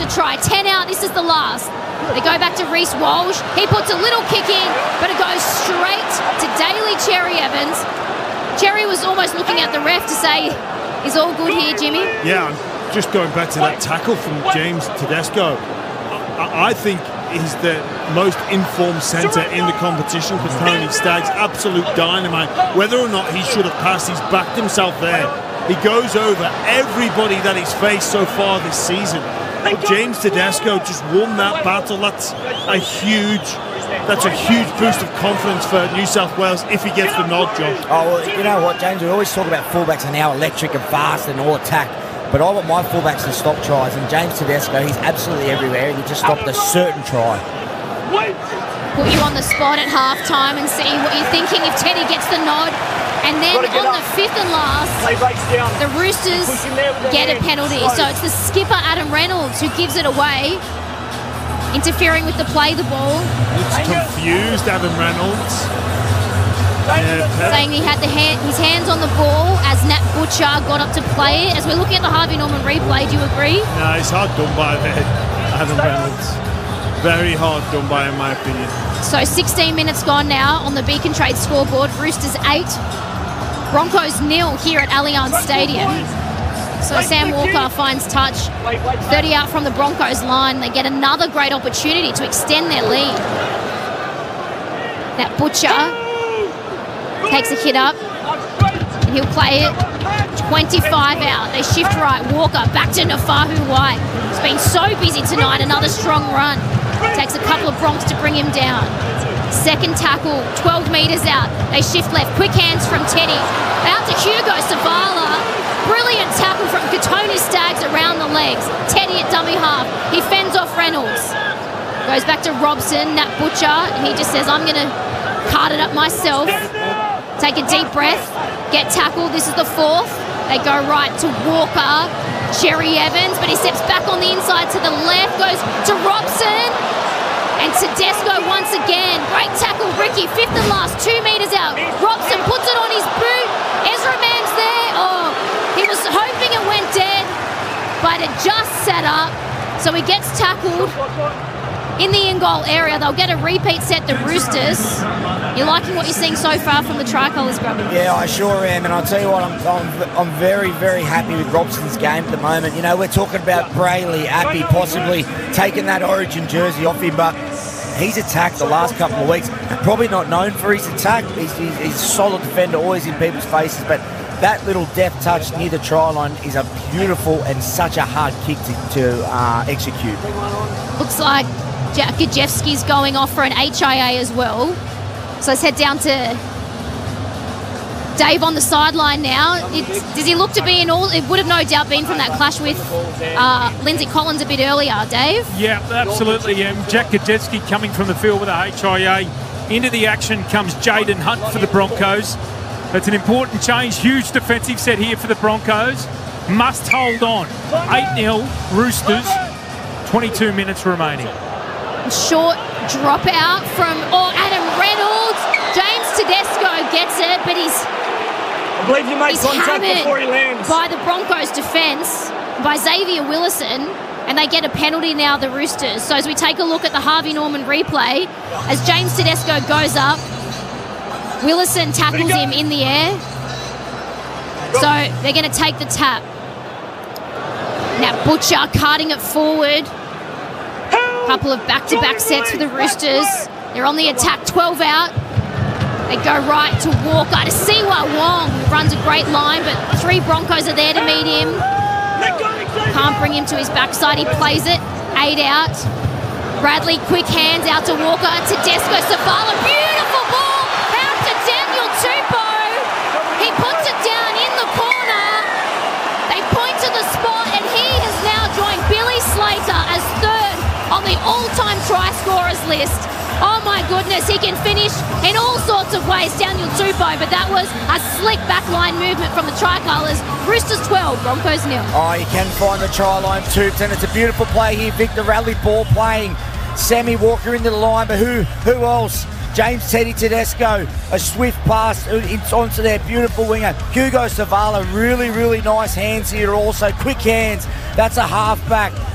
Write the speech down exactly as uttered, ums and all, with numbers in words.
try. ten out, this is the last. They go back to Reece Walsh. He puts a little kick in, but it goes straight to Daly Cherry Evans. Cherry was almost looking at the ref to say, is all good here, Jimmy? Yeah, just going back to that tackle from James Tedesco. I, I think he's the most informed centre in the competition for Tony Staggs. Absolute dynamite. Whether or not he should have passed, he's backed himself there. He goes over everybody that he's faced so far this season. But James Tedesco just won that battle. That's a huge, that's a huge boost of confidence for New South Wales if he gets the nod, Josh. Oh, well, you know what, James? We always talk about fullbacks and how electric and fast and all attack. But I want my fullbacks to stop tries, and James Tedesco, he's absolutely everywhere, and he just stopped a certain try. Put you on the spot at half-time and see what you're thinking if Teddy gets the nod. And then on the fifth and last, the Roosters get a penalty. So it's the skipper, Adam Reynolds, who gives it away, interfering with the play the ball. It's confused, Adam Reynolds. Yeah, saying he had the hand, his hands on the ball as Nat Butcher got up to play it. As we're looking at the Harvey Norman replay, do you agree? No, it's hard done by Adam Reynolds. Very hard done by him, in my opinion. So sixteen minutes gone now on the Beacon Trade scoreboard. Roosters eight, Broncos nil here at Allianz Stadium. So Sam Walker finds touch, thirty out from the Broncos line. They get another great opportunity to extend their lead. That Butcher takes a hit up, and he'll play it. twenty-five out. They shift right. Walker back to Nafahu White. He's been so busy tonight. Another strong run. Takes a couple of Bronx to bring him down. Second tackle, twelve metres out. They shift left. Quick hands from Teddy. Out to Hugo Savala. Brilliant tackle from Katoni Staggs around the legs. Teddy at dummy half. He fends off Reynolds. Goes back to Robson, Nat Butcher, and he just says, I'm going to cart it up myself. Take a deep breath. Get tackled. This is the fourth. They go right to Walker. Cherry Evans, but he steps back on the inside to the left, goes to Robson, and Tedesco once again. Great tackle, Ricky, fifth and last, two metres out. Robson puts it on his boot. Ezra Mann's there. Oh, he was hoping it went dead, but it just set up. So he gets tackled in the in-goal area. They'll get a repeat set, the Roosters. You're liking what you're seeing so far from the Tricolours, Grubby? Yeah, I sure am, and I'll tell you what, I'm, I'm, I'm very, very happy with Robson's game at the moment. You know, we're talking about Brayley, Appy possibly taking that Origin jersey off him, but he's attacked the last couple of weeks. Probably not known for his attack. He's, he's, he's a solid defender, always in people's faces, but that little deft touch near the try line is a beautiful and such a hard kick to, to uh, execute. Looks like Jack Gajewski's going off for an H I A as well. So let's head down to Dave on the sideline now. It, does he look to be in all? It would have no doubt been from that clash with uh, Lindsay Collins a bit earlier, Dave. Yeah, absolutely. Um, Jack Gajewski coming from the field with a H I A. Into the action comes Jaden Hunt for the Broncos. That's an important change. Huge defensive set here for the Broncos. Must hold on. eight nil Roosters. twenty-two minutes remaining. Short dropout from oh, Adam Reynolds. James Tedesco gets it, but he's, I believe you made he's contact hammered before he lands. by the Broncos defence, by Xavier Willison, and they get a penalty now, the Roosters. So as we take a look at the Harvey Norman replay, as James Tedesco goes up, Willison tackles him in the air. So they're going to take the tap. Now Butcher carting it forward. Couple of back-to-back sets for the Roosters. They're on the attack, twelve out. They go right to Walker, to Siwa Wong, who runs a great line, but three Broncos are there to meet him. Can't bring him to his backside, he plays it, eight out. Bradley, quick hands out to Walker, Tedesco, Savala, beautiful ball, out to Daniel Tupou. He puts it down in the corner. They point to the spot, and he has now joined Billy Slater as third on the all-time try scorers list. Oh my goodness, he can finish in all sorts of ways, Daniel Tupou, but that was a slick backline movement from the Tricolours. Roosters twelve, Broncos nil. Oh, you can find the try line, Tupou, and it's a beautiful play here. Victor Radley ball playing. Sammy Walker into the line, but who who else? James Teddy Tedesco, a swift pass onto their beautiful winger. Hugo Savala, really, really nice hands here also. Quick hands. That's a halfback.